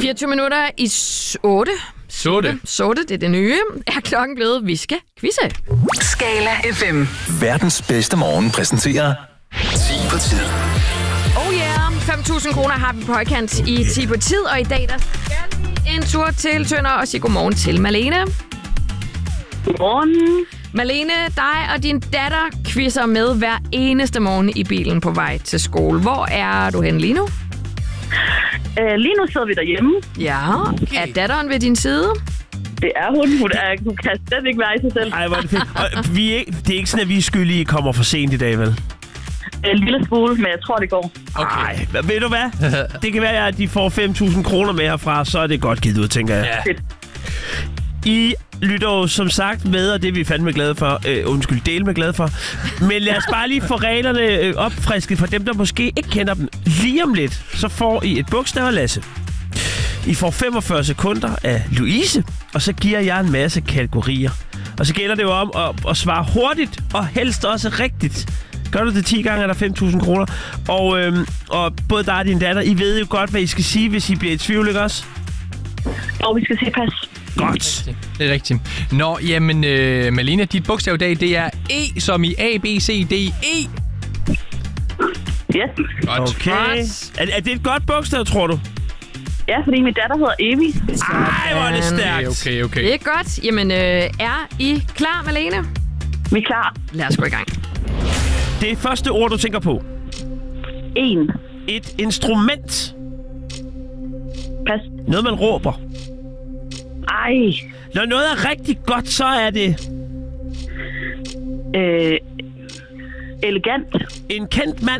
24 minutter i 8. Sorte, det er det nye. Er klokken blevet, vi skal quizze. Skala FM. Verdens bedste morgen præsenterer 10 på tid. Oh yeah, 5.000 kroner har vi på højkant i 10 på tid, og i dag der skal vi en tur til Tønder og sige godmorgen til Malene. Godmorgen. Malene, dig og din datter quizzer med hver eneste morgen i bilen på vej til skole. Hvor er du henne lige nu? Lige nu sidder vi derhjemme. Ja, okay. Er datteren ved din side? Det er hun. Hun kan slet ikke være i sig selv. Ej, hvor er det fedt. Og det er ikke sådan, at vi skyldige kommer for sent i dag, vel? En lille smule, men jeg tror, det går. Okay. Ej, ved du hvad? Det kan være, at de får 5.000 kroner med herfra, så er det godt givet ud, tænker jeg. Ja. I lytter jo som sagt med, og det er vi fandme glade for. Del med glade for. Men lad os bare lige få reglerne opfrisket for dem, der måske ikke kender dem. Lige om lidt, så får I et bogstav af Lasse. I får 45 sekunder af Louise, og så giver jeg en masse kategorier. Og så gælder det jo om at svare hurtigt, og helst også rigtigt. Gør du det 10 gange, er der 5.000 kroner. Og både dig og din datter, I ved jo godt, hvad I skal sige, hvis I bliver i tvivl, ikke også? Og vi skal se pas. Godt. Det er rigtigt. Nå, jamen, Malene, dit bogstav i dag, det er E, som i A, B, C, D, E. Yes. Godt. Okay. Er det et godt bogstav, tror du? Ja, fordi min datter hedder Evi. Ej, hvor er det stærkt. Okay. Det er godt. Jamen, er I klar, Malene? Vi er klar. Lad os gå i gang. Det er første ord, du tænker på. En. Et instrument. Pas. Noget, man råber. Ej. Når noget er rigtig godt, så er det Elegant. en kendt mand.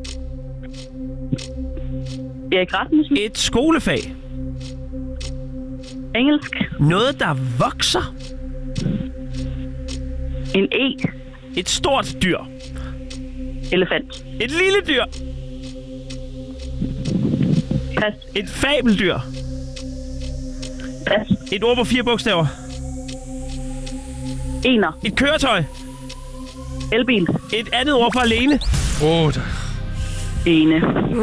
Erik Rasmussen. Et skolefag. Engelsk. Noget, der vokser. En E. Et stort dyr. Elefant. Et lille dyr. Pas. Et fabeldyr. Pas. Et ord på 4 bogstaver. Ener. Et køretøj. Elbil. Et andet ord for alene. Ene.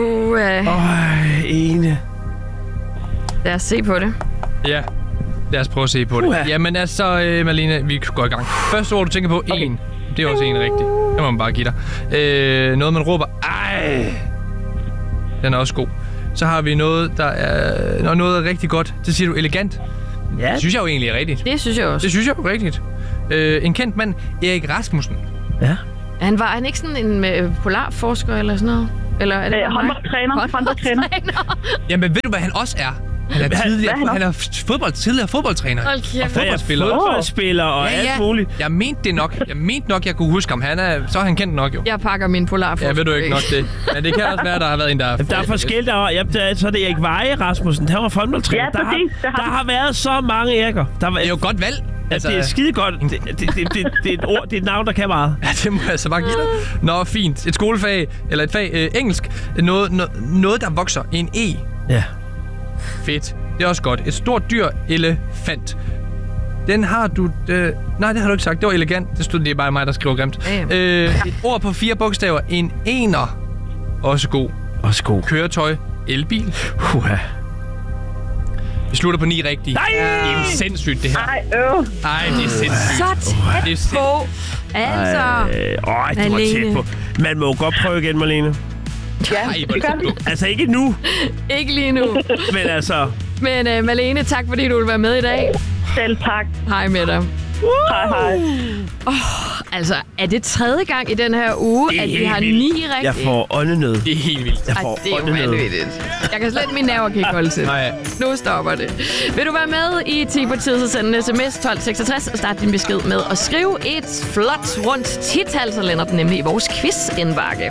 Ene. Lad os se på det. Ja, lad os prøve at se på det. Jamen altså, Malene, vi går i gang. Første ord, du tænker på, en. Det er også en rigtig. Det må man bare give dig. Noget, man råber. Ej. Den er også god. Så har vi noget, der er... Når noget er rigtig godt, så siger du elegant. Ja. Det synes jeg jo egentlig er rigtigt. Det synes jeg også. Det synes jeg jo er rigtigt. En kendt mand, Erik Rasmussen. Ja. Var han ikke sådan en polarforsker eller sådan noget? Eller er det håndboldtræner. Jamen, ved du, hvad han også er? Han er tidligere fodboldtræner og fodboldspiller og alt muligt. Jeg mente nok, jeg kunne huske ham. Så er han kendt nok jo. Jeg pakker min polarforsker. Ja, ved du ikke nok det. Men det kan også være, der har været en, der... Der er forskellige der. Så er det Erik Veje Rasmussen. Han var fodboldtræner. Ja, præcis. Der har været så mange Eriker. Det er jo godt valg. Altså, det er skide godt. Det er et ord, det er et navn, der kan meget. Ja, det må jeg altså bare give dig. Nå, fint. Et skolefag, eller et fag, engelsk. Noget, der vokser. En E. Ja. Fedt. Det er også godt. Et stort dyr, elefant. Den har du... nej, det har du ikke sagt. Det var elegant. Det er bare mig, der skriver grimt. Et ord på 4 bogstaver. En ener. Også god. Køretøj, elbil. Vi slutter på 9 rigtigt. Nej! Det er jo sindssygt, det her. Ej, det er sindssygt. Så tæt på. Altså. Det var tæt på. Man må jo godt prøve igen, Malene. Ja, det gør vi. Altså ikke nu. Ikke lige nu. Men altså... Men Malene, tak fordi du vil være med i dag. Selv tak. Hej med dig. Hej. Altså, er det 3. gang i den her uge, at vi har 9 rigtigt? Jeg får åndenød. Det er helt vildt. Jeg får det er jo åndenød. vanvittigt. Jeg kan slet mine nerver kan ikke holde til. Nej. Nu stopper det. Vil du være med i 10 på tid, så send en sms 1266 og start din besked med at skrive et flot rundt 10-tal, så lander den nemlig i vores quiz-indbakke.